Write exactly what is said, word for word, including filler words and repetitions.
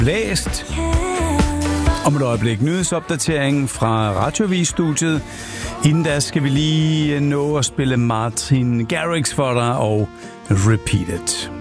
blæst. Om et øjeblik nyhedsopdatering fra Radioavis-studiet. Inden da skal vi lige nå at spille Martin Garrix for dig og Repeat It.